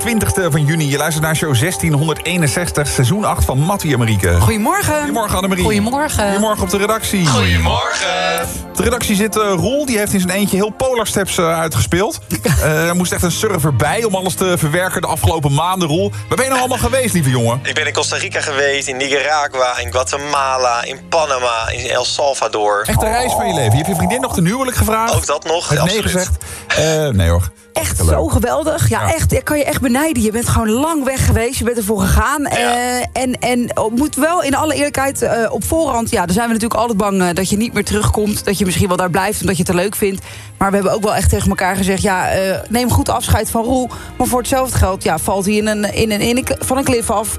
20e van juni. Je luistert naar show 1661, seizoen 8 van Mattie en Marieke. Goedemorgen. Goedemorgen, Annemarie. Goedemorgen. Goedemorgen op de redactie. Goedemorgen. Op de redactie zit Roel, die heeft in zijn eentje heel Polar Steps uitgespeeld. Er moest echt een server bij om alles te verwerken de afgelopen maanden, Roel. Waar ben je nou allemaal geweest, lieve jongen? Ik ben in Costa Rica geweest, in Nicaragua, in Guatemala, in Panama, in El Salvador. Echt een reis van je leven. Je hebt je vriendin nog ten huwelijk gevraagd. Ook dat nog, Heeft nee absoluut. gezegd. Nee hoor. Echt zo geweldig. Ja, echt. Ik kan je echt benijden. Je bent gewoon lang weg geweest. Je bent ervoor gegaan. Ja. En moet wel in alle eerlijkheid op voorhand... Ja, dan zijn we natuurlijk altijd bang dat je niet meer terugkomt. Dat je misschien wel daar blijft omdat je het te leuk vindt. Maar we hebben ook wel echt tegen elkaar gezegd... Ja, neem goed afscheid van Roel. Maar voor hetzelfde geld valt hij van een klif af.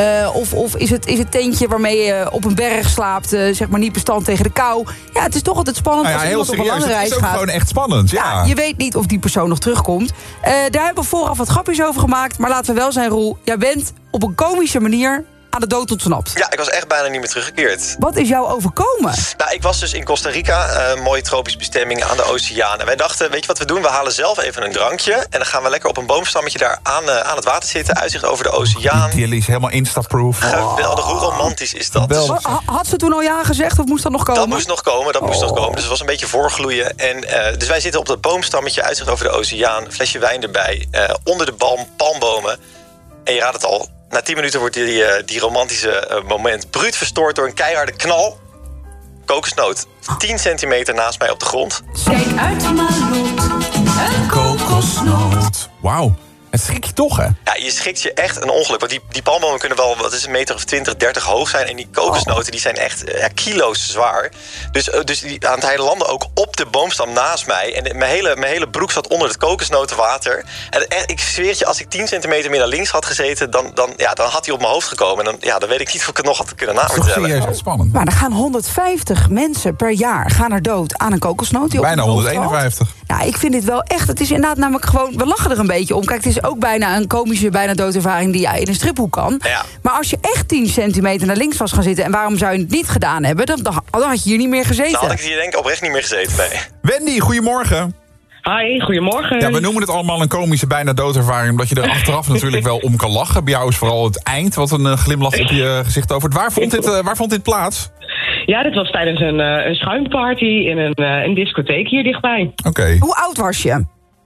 Of is het tentje waarmee je op een berg slaapt... zeg maar niet bestand tegen de kou. Ja, het is toch altijd spannend als iemand op een lange reis gaat. Het is ook gewoon echt spannend, ja. Je weet niet of die persoon nog terugkomt. Daar hebben we vooraf wat grapjes over gemaakt. Maar laten we wel zijn, Roel. Jij bent op een komische manier aan de dood ontsnapt. Ja, ik was echt bijna niet meer teruggekeerd. Wat is jou overkomen? Nou, ik was dus in Costa Rica, een mooie tropische bestemming aan de oceaan. En wij dachten, weet je wat we doen? We halen zelf even een drankje. En dan gaan we lekker op een boomstammetje daar aan het water zitten. Uitzicht over de oceaan. Idyllisch, helemaal instaproof. Geweldig, hoe romantisch is dat? Dus, Had ze toen al ja gezegd of moest dat nog komen? dat moest nog komen. Dus het was een beetje voorgloeien. En, dus wij zitten op dat boomstammetje, uitzicht over de oceaan. Flesje wijn erbij, onder de palmbomen. En je raadt het al, na 10 minuten wordt die romantische moment bruut verstoord door een keiharde knal. Kokosnoot. 10 centimeter naast mij op de grond. Kijk uit, Malot, een kokosnoot. Wauw. Het schrik je toch, hè? Ja, je schrikt je echt een ongeluk. Want die palmbomen kunnen wel, wat is een meter of 20, 30 hoog zijn. En die kokosnoten die zijn echt kilo's zwaar. Dus die aan het hele landen ook op de boomstam naast mij. En mijn hele broek zat onder het kokosnotenwater. En ik zweer het je, als ik 10 centimeter meer naar links had gezeten... dan had hij op mijn hoofd gekomen. En dan weet ik niet of ik het nog had kunnen navertellen. Dat is serieus echt spannend. Maar er gaan 150 mensen per jaar er dood aan een kokosnoot. Bijna 151. Nou, ik vind dit wel echt... Het is inderdaad namelijk gewoon... We lachen er een beetje om. Kijk, het is ook bijna een komische, bijna doodervaring... die je in een striphoek kan. Ja. Maar als je echt 10 centimeter naar links was gaan zitten... en waarom zou je het niet gedaan hebben... dan had je hier niet meer gezeten. Dan had ik hier denk ik oprecht niet meer gezeten, nee. Wendy, goedemorgen. Hi, goedemorgen. Ja, we noemen het allemaal een komische, bijna doodervaring... omdat je er achteraf natuurlijk wel om kan lachen. Bij jou is vooral het eind wat een glimlach op je gezicht tovert. Waar vond dit plaats? Ja, dit was tijdens een schuimparty in een discotheek hier dichtbij. Oké. Hoe oud was je?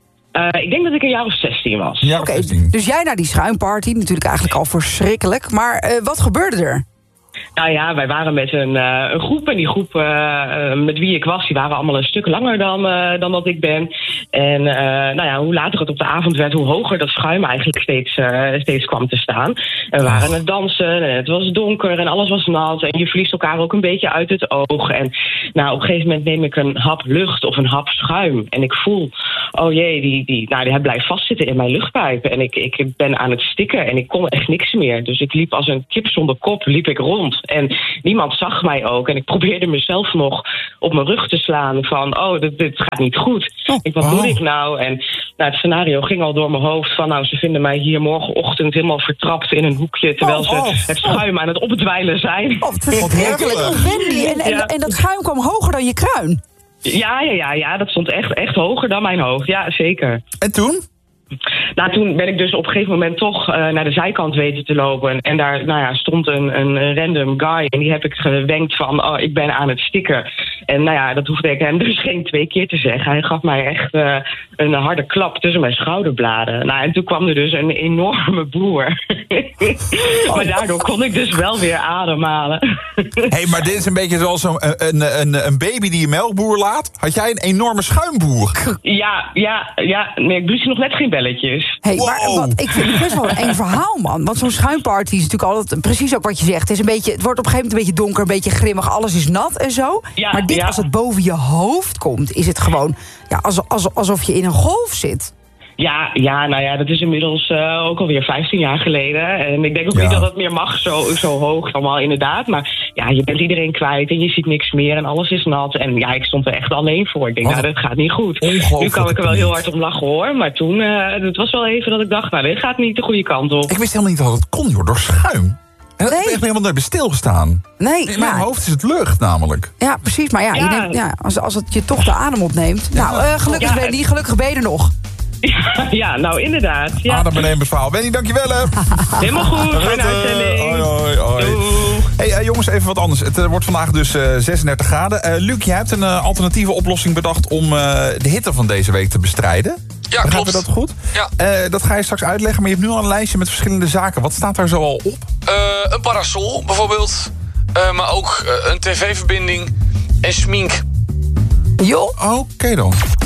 Ik denk dat ik een jaar of 16 was. Ja, Oké, dus jij naar die schuimparty, natuurlijk eigenlijk al verschrikkelijk. Maar wat gebeurde er? Nou ja, wij waren met een groep. En die groep met wie ik was, die waren allemaal een stuk langer dan dat ik ben. En hoe later het op de avond werd, hoe hoger dat schuim eigenlijk steeds kwam te staan. En we waren aan het dansen en het was donker en alles was nat. En je verliest elkaar ook een beetje uit het oog. En op een gegeven moment neem ik een hap lucht of een hap schuim. En ik voel, oh jee, hij blijft vastzitten in mijn luchtpijp. En ik ben aan het stikken en ik kon echt niks meer. Dus ik liep als een kip zonder kop, liep ik rond. En niemand zag mij ook. En ik probeerde mezelf nog op mijn rug te slaan van... dit gaat niet goed. Wat doe ik nou? En het scenario ging al door mijn hoofd van... ze vinden mij hier morgenochtend helemaal vertrapt in een hoekje... terwijl ze het schuim aan het opdwijlen zijn. Wat verschrikkelijk. Wendy, en dat schuim kwam hoger dan je kruin. Ja, dat stond echt hoger dan mijn hoofd. Ja, zeker. En toen? Toen ben ik dus op een gegeven moment toch naar de zijkant weten te lopen. En daar stond een random guy. En die heb ik gewenkt van, ik ben aan het stikken. En dat hoefde ik hem dus geen 2 keer te zeggen. Hij gaf mij echt een harde klap tussen mijn schouderbladen. En toen kwam er dus een enorme boer. Maar daardoor kon ik dus wel weer ademhalen. Hey, maar dit is een beetje zoals een baby die je melkboer laat. Had jij een enorme schuimboer? Ja. Nee, ik blies nog net geen belletjes. Hey, maar ik vind het best wel een eng verhaal, man. Want zo'n schuimparty is natuurlijk altijd precies ook wat je zegt. Het wordt op een gegeven moment een beetje donker, een beetje grimmig. Alles is nat en zo. Ja, maar als het boven je hoofd komt, is het gewoon alsof je in een golf zit. Ja, dat is inmiddels ook alweer 15 jaar geleden. En ik denk ook niet dat het meer mag, zo hoog allemaal inderdaad. Maar je bent iedereen kwijt en je ziet niks meer en alles is nat. En ik stond er echt alleen voor. Ik denk, dat gaat niet goed. Nu kan ik er wel heel hard om lachen, hoor. Maar toen, het was wel even dat ik dacht, dit gaat niet de goede kant op. Ik wist helemaal niet dat het kon, joh, door schuim. En dat heb ik helemaal nooit stilgestaan. Nee, in mijn hoofd is het lucht, namelijk. Ja, precies. Maar je neemt, als het je toch de adem opneemt. Gelukkig ben je er nog. Ja, nou inderdaad. Ja. Adembenemend verhaal. Wendy, dankjewel hè. Helemaal goed, fijne uitzending. Hoi. Doei. Hey, jongens, even wat anders. Het wordt vandaag dus 36 graden. Luc, jij hebt een alternatieve oplossing bedacht om de hitte van deze week te bestrijden. Ja, Begrijpen klopt. we dat goed? Ja. Dat ga je straks uitleggen, maar je hebt nu al een lijstje met verschillende zaken. Wat staat daar zo al op? Een parasol bijvoorbeeld. Maar ook een tv-verbinding en smink. Joh. Oké dan.